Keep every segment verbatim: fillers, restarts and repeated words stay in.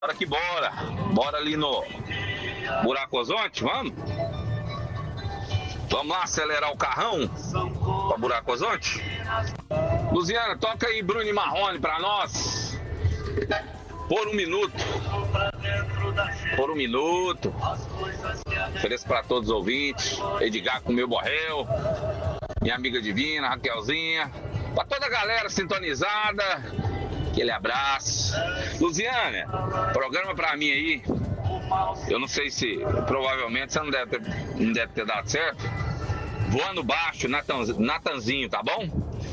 Bora que bora. Bora ali no Buraco Ozonte, vamos? Vamos lá acelerar o carrão pra Buraco Ozonte? Luziana, toca aí Bruno e Marrone pra nós. Por um minuto. Por um minuto. Ofereço pra todos os ouvintes. Edgar com meu borrel. Minha amiga Divina, Raquelzinha. Pra toda a galera sintonizada. Aquele abraço. Luziana, programa pra mim aí. Eu não sei se, provavelmente, você não deve ter, não deve ter dado certo. Voando baixo, Natan, Natanzinho, tá bom?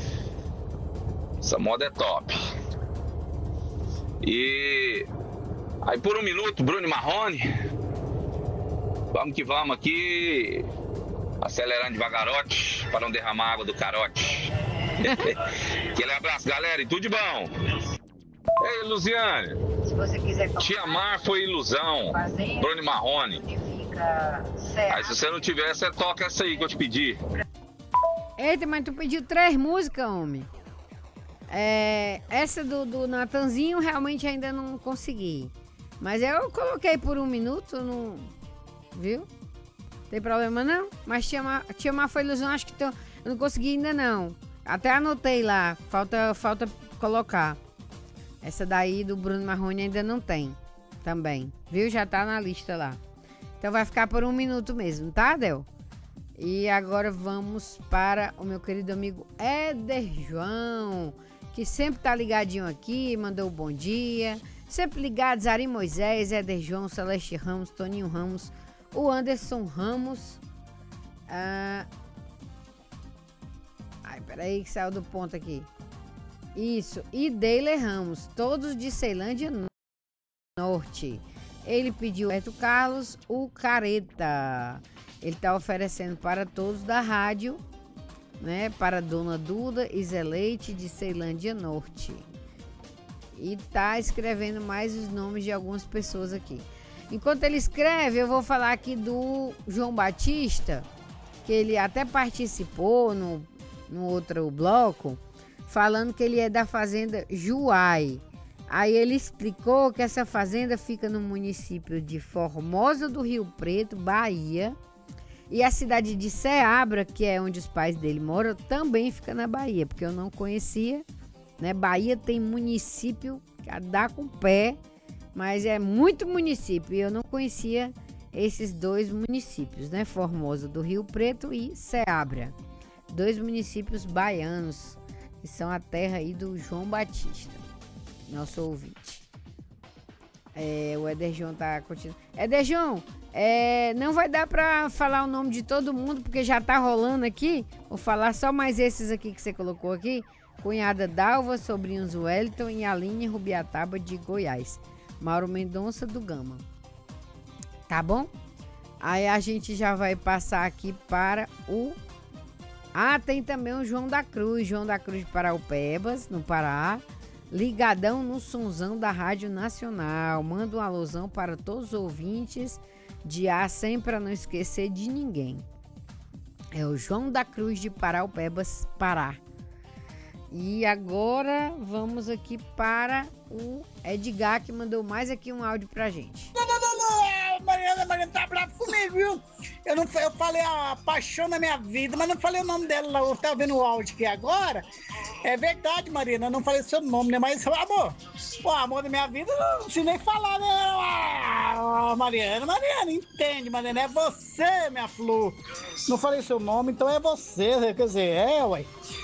Essa moda é top. E aí por um minuto, Bruno e Marrone. Vamos que vamos aqui. Acelerando devagarote para não derramar água do carote. Aquele abraço, galera, e tudo de bom. Ei, Luziane. Se você quiser Te amar foi ilusão. Fazenda, Bruno e Marrone. significa certo. Aí se você não tiver, você toca essa aí que eu te pedi. Eita, mas tu pediu três músicas, homem. É, essa do, do Natanzinho realmente ainda não consegui. Mas eu coloquei por um minuto, não. Viu? Tem problema não? Mas Te amar, te amar foi ilusão, acho que tô, eu não consegui ainda não. Até anotei lá, falta, falta colocar. Essa daí do Bruno Marrone ainda não tem também, viu? Já tá na lista lá. Então vai ficar por um minuto mesmo, tá, Del? E agora vamos para o meu querido amigo Éder João, que sempre tá ligadinho aqui, mandou um bom dia. Sempre ligado, Zari Moisés, Éder João, Celeste Ramos, Toninho Ramos, o Anderson Ramos. Ah... Ai, peraí que saiu do ponto aqui. Isso, e Deile Ramos, todos de Ceilândia Norte. Ele pediu Beto Carlos, o Careta. Ele está oferecendo para todos da rádio, né? Para Dona Duda e Zé Leite de Ceilândia Norte. E tá escrevendo mais os nomes de algumas pessoas aqui. Enquanto ele escreve, eu vou falar aqui do João Batista, que ele até participou no, no outro bloco, falando que ele é da fazenda Juai. Aí ele explicou que essa fazenda fica no município de Formosa do Rio Preto, Bahia. E a cidade de Ceabra, que é onde os pais dele moram, também fica na Bahia, porque eu não conhecia, né? Bahia tem município que dá com o pé, mas é muito município. E eu não conhecia esses dois municípios, né? Formosa do Rio Preto e Ceabra. Dois municípios baianos, que são a terra aí do João Batista, nosso ouvinte. É, o Éder João tá continuando. Éder João, é, não vai dar pra falar o nome de todo mundo, porque já tá rolando aqui. Vou falar só mais esses aqui que você colocou aqui. Cunhada Dalva, sobrinhos Wellington e Aline Rubiataba de Goiás. Mauro Mendonça do Gama. Tá bom? Aí a gente já vai passar aqui para o... Ah, tem também o João da Cruz, João da Cruz de Paraupebas, no Pará, ligadão no sonzão da Rádio Nacional. Manda um alusão para todos os ouvintes de A, sempre para não esquecer de ninguém. É o João da Cruz de Paraupebas, Pará. E agora vamos aqui para o Edgar, que mandou mais aqui um áudio pra gente. Não, não, não, não, Mariana, Mariana tá brava comigo, viu? Eu, não, eu falei a paixão da minha vida, mas não falei o nome dela lá. Eu tava vendo o áudio aqui agora. É verdade, Mariana, eu não falei seu nome, né? Mas, amor, o amor da minha vida, eu não preciso nem falar, né? Ah, Mariana, Mariana, entende, Mariana, é você, minha flor. Não falei seu nome, então é você, quer dizer, é, ué.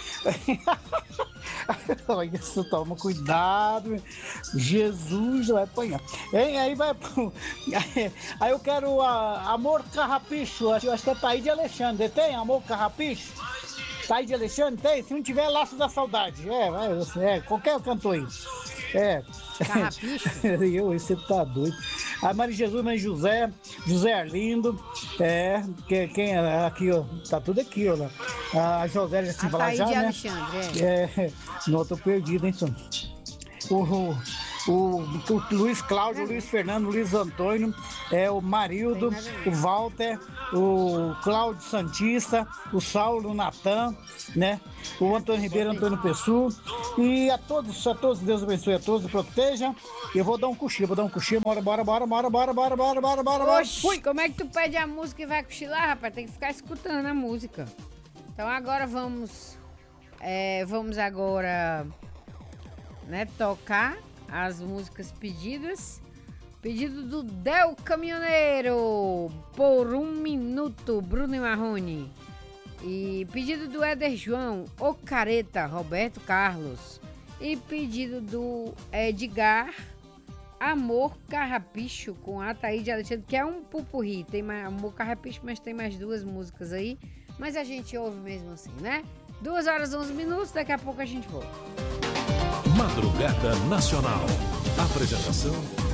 Isso, toma cuidado, Jesus vai apanhar. Aí, aí vai aí, aí eu quero a, Amor Carrapicho, acho, acho que é Thaís de Alexandre. Tem Amor Carrapicho? Thaís de Alexandre tem? Se não tiver, Laço da Saudade. É, vai, é, qualquer cantor aí. É. Carrapicho? Eu, você tá doido. A Maria Jesus, Mãe José, José Arlindo, é, que, quem é aqui, ó, tá tudo aqui, ó. A José já se falar já, de né? Alexandre, é. É, não, tô perdido, hein, senhor? O, o, o Luiz Cláudio, o Luiz Fernando, o Luiz Antônio, é, o Marildo, o Walter, o Cláudio Santista, o Saulo, o Natan, né? O Antônio Ribeiro, Antônio Pessu. E a todos, a todos, Deus abençoe a todos, proteja. Eu vou dar um cochilo, vou dar um cochilo, bora, bora, bora, bora, bora, bora, bora, bora, bora, bora. Oxi, como é que tu pede a música e vai cochilar, rapaz? Tem que ficar escutando a música. Então agora vamos, é, vamos agora, né, tocar as músicas pedidas. Pedido do Del Caminhoneiro, Por um Minuto, Bruno e Marrone. E pedido do Éder João, O Careta, Roberto Carlos. E pedido do Edgar, Amor Carrapicho, com Ataíde Alexandre, que é um pupurri. Tem mais, Amor Carrapicho, mas tem mais duas músicas aí. Mas a gente ouve mesmo assim, né? duas horas e onze minutos, daqui a pouco a gente volta. Madrugada Nacional. Apresentação